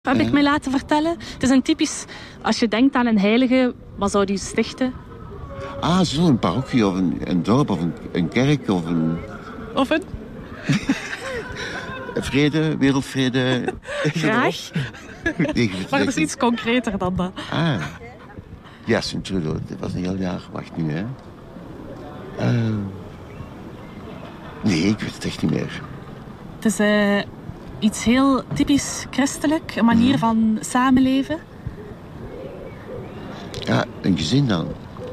Heb ik mij laten vertellen. Het is een typisch, als je denkt aan een heilige, wat zou die stichten? Ah, zo'n parochie of een dorp of een kerk of een... Of een? Vrede, wereldvrede. Graag. Maar het is iets concreter dan dat. Ah. Ja, Sint-Trudo. Dat was een heel jaar. Wacht nu, hè. Nee, ik weet het echt niet meer. Het is iets heel typisch christelijk. Een manier van samenleven. Ja, een gezin dan.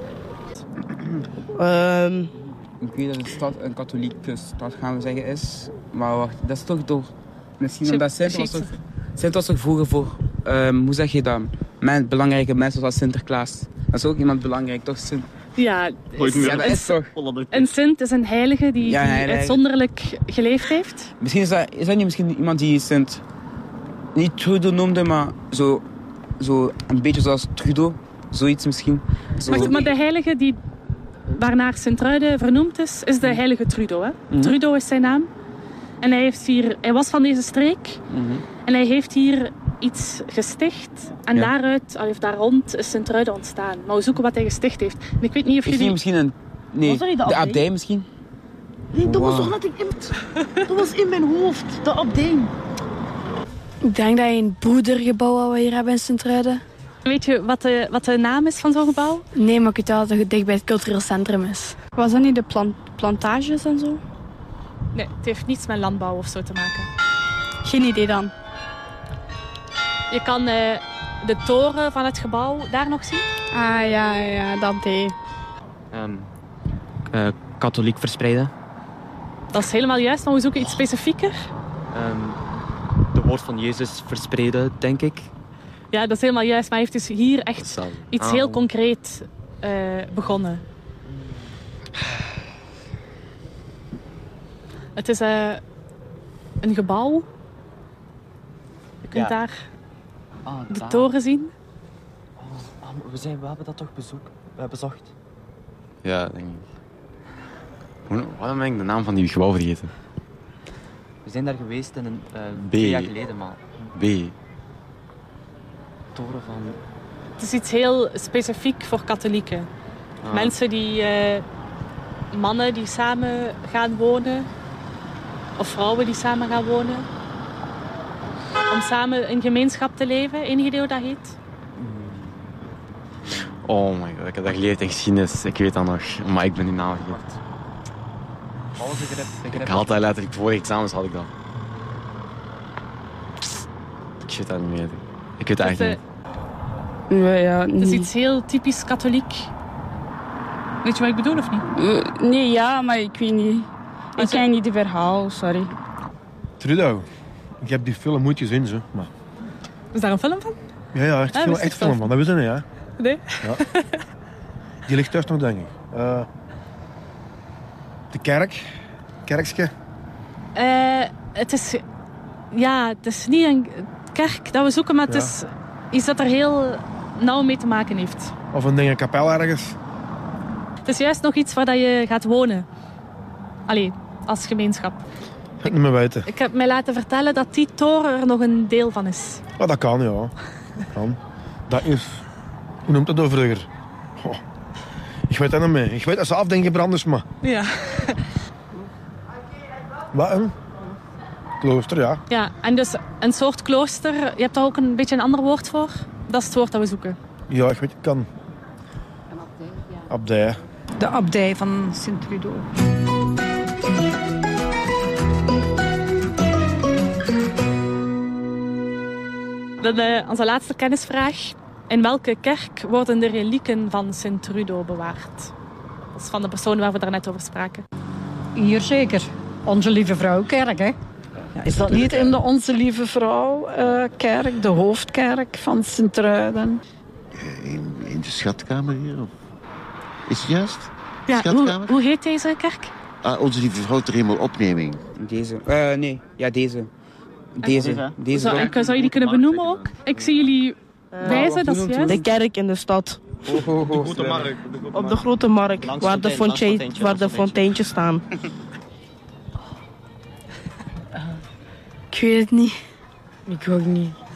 Ik weet dat de stad een katholieke stad, gaan we zeggen, is. Maar wacht, dat is toch door... Misschien omdat Sint was toch vroeger voor... hoe zeg je dat? Belangrijke mensen zoals Sinterklaas. Dat is ook iemand belangrijk, toch? Sint? Ja, dat is toch... Een Sint is een heilige die uitzonderlijk geleefd heeft. Misschien is dat niet misschien iemand die Sint... Niet Trudeau noemde, maar zo een beetje zoals Trudeau. Zoiets misschien. Zo. Maar de heilige die... waarnaar Sint-Truiden vernoemd is de heilige Trudeau. Hè? Trudeau is zijn naam. En hij was van deze streek. En hij heeft hier iets gesticht. En daar rond is Sint-Truiden ontstaan. Maar we zoeken wat hij gesticht heeft. En ik weet niet of jullie... Misschien een... Nee, de abdij misschien? Nee, dat was toch net dat was in mijn hoofd, de abdij. Ik denk dat je een broedergebouw wat we hier hebben in Sint-Truiden. Weet je wat de naam is van zo'n gebouw? Nee, maar ik weet wel dat het dicht bij het cultureel centrum is. Was dat niet de plantages en zo? Nee, het heeft niets met landbouw of zo te maken. Geen idee dan. Je kan de toren van het gebouw daar nog zien. Ah, ja, dat deed. Katholiek verspreiden. Dat is helemaal juist, maar we zoeken iets specifieker. De woord van Jezus verspreiden, denk ik. Ja, dat is helemaal juist. Maar hij heeft dus hier echt iets heel concreet begonnen. Het is een gebouw. Je kunt daar de toren zien. We hebben dat toch bezocht? Ja, denk ik. Waarom ben ik de naam van die gebouw vergeten? We zijn daar geweest in een 2 jaar geleden, maar... B. Toren van... Het is iets heel specifiek voor katholieken. Mensen die... mannen die samen gaan wonen. Of vrouwen die samen gaan wonen. Om samen in gemeenschap te leven. Enig idee hoe dat heet? Oh my god, ik heb dat geleerd in geschiedenis. Ik weet dat nog. Maar ik ben die naam vergeten. Ik had dat letterlijk voor examens had ik dat. Ik weet dat niet meer. Ik weet het eigenlijk niet. Het is iets heel typisch katholiek. Weet je wat ik bedoel of niet? Nee, ja, maar ik weet niet. Ik ken niet het verhaal, sorry. Trudeau. Ik heb die film moeten zien, zo. Maar... Is daar een film van? Ja, echt film van. Dat wisten we, ja. Nee? Ja. Die ligt thuis nog, denk ik. De kerk. Kerkske. Het is niet een kerk dat we zoeken, maar het is iets dat er heel nauw mee te maken heeft. Of een kapel ergens. Het is juist nog iets waar je gaat wonen. Allee, als gemeenschap. Ik niet meer weten. Ik heb mij laten vertellen dat die toren er nog een deel van is. Oh, dat kan, ja. Dat kan. Dat is... Hoe noemt dat nou vroeger? Oh. Ik weet dat niet meer. Ik weet dat ze afdenken branders, maar... Ja. Wat, een klooster, ja. Ja, en dus een soort klooster. Je hebt daar ook een beetje een ander woord voor. Dat is het woord dat we zoeken. Ja, ik weet het kan. Een abdij, ja. Abdij. De abdij van Sint-Trudeau. Dan onze laatste kennisvraag. In welke kerk worden de relieken van Sint-Trudeau bewaard? Dat is van de persoon waar we daarnet over spraken. Hier zeker. Onze Lieve Vrouw kerk, hè? Ja, is dat niet in de Onze Lieve Vrouw kerk, de hoofdkerk van Sint-Truiden? In de schatkamer hier? Of... Is het juist? Ja, Schatkamer? hoe heet deze kerk? Onze Lieve Vrouw ter Hemel opneming. Deze. Nee, ja, deze. Deze. Zou je die kunnen benoemen ook? Ik zie jullie wijzen, dat is juist. De kerk in de stad. Op de grote markt, waar de fonteintjes staan. Ik weet het niet. Ik ook niet.